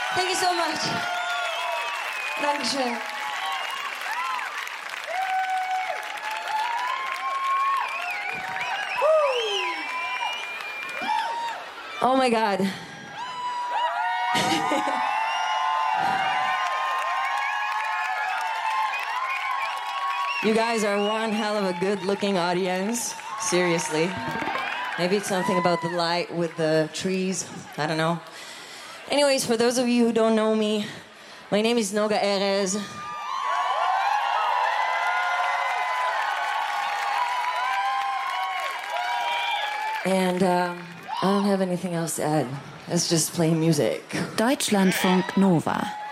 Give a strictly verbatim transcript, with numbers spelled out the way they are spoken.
Thank you so much. Dankeschön. Oh my God. You guys are one hell of a good-looking audience. Seriously. Maybe it's something about the light with the trees. I don't know. Anyways, for those of you who don't know me, my name is Noga Erez. And um, I don't have anything else to add. Let's just play music. Deutschlandfunk Nova.